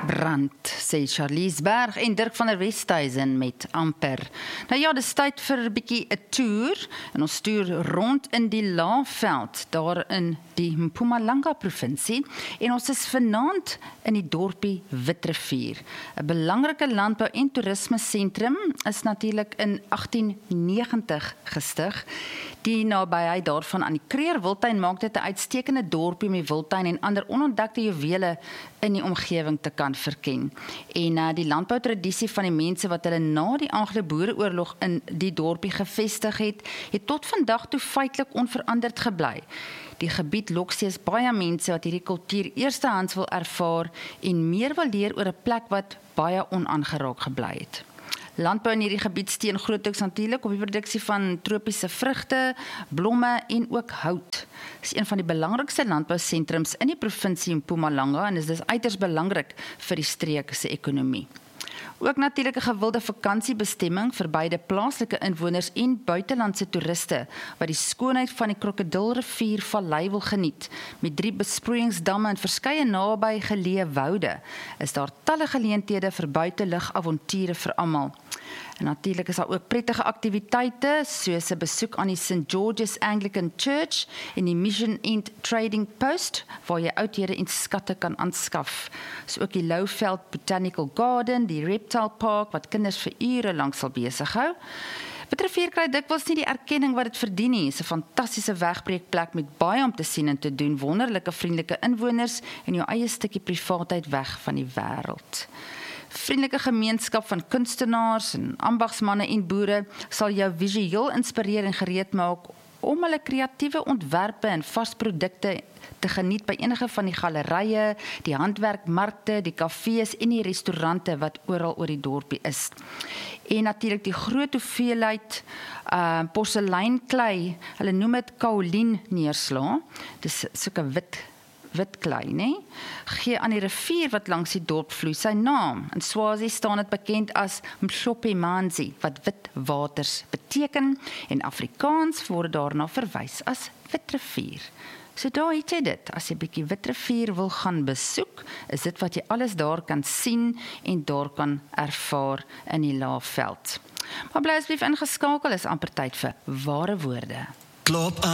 Brand, sê Charlies Berg en Dirk van der Westhuizen met Amper. Nou ja, dis tyd vir 'n bietjie 'n toer en ons toer rond in die Laagveld, daar in die Mpumalanga provinsie en ons is vanaand in die dorpie Witrivier. 'n Belangrike landbou- en toerisme sentrum is natuurlik in 1890 gestig. Die nabyheid daarvan aan die Kruger Wildtuin maak dit 'n uitstekende dorpie met wildtuin en ander onontdekte juwele in die omgewing te kan verken. En die landboutradisie van die mense wat hulle na die Anglo-Boereoorlog in die dorpie gevestig het, het tot vandag toe feitelik onveranderd gebly. Die gebied lok steeds baie mense wat hierdie kultuur eerstehands wil ervaar en meer wil leer oor 'n plek wat baie onaangeraak gebly het. Landbou in hierdie gebied steun grootliks natuurlik op die produksie van tropiese vrugte, blomme en ook hout. Dit is een van die belangrikste landbousentrums in die provinsie Mpumalanga en is dus uiters belangrik vir die streek se ekonomie. Ook natuurlik 'n gewilde vakansiebestemming vir beide plaaslike inwoners en buitelandse toeriste wat die skoonheid van die Krokodilrivier vallei wil geniet. Met 3 besproeiingsdamme en verskeie naby geleë woude is daar talle geleenthede vir buitelugavonture vir almal. En natuurlik is daar ook prettige aktiwiteite soos 'n besoek aan die St. George's Anglican Church en die Mission End Trading Post waar jy oudhede en skatte kan aanskaf. So ook die Louveld Botanical Garden, die Reptile Park wat kinders vir ure lank sal besig hou. Witrivier kry dikwels nie die erkenning wat dit verdien nie. Dit is 'n fantastiese wegbreekplek met baie om te sien en te doen, wonderlike vriendelike inwoners en jou eie stukkie privaatheid weg van die wêreld. Vriendelike gemeenskap van kunstenaars en ambagsmanne en boere sal jou visueel inspireer en gereed maak om hulle kreatiewe ontwerpe en varsprodukte te geniet by enige van die gallerye, die handwerkmarkte, die kafees en die restaurante wat oral oor die dorpie is. En natuurlik die groot hoeveelheid porseleinklei, hulle noem dit kaolien neerslaa. Dis sulke wit klei, nee? Gee aan die rivier wat langs die dorp vloei sy naam. In Swazi staan dit bekend as Mhlophe Manzi, wat wit waters beteken, en Afrikaans word daarna verwys as Witrivier. So daar het jy dit, as jy bietjie Witrivier wil gaan besoek, is dit wat jy alles daar kan sien en daar kan ervaar in die Laagveld. Maar bly asseblief ingeskakel, is amper tyd vir ware woorde. Klop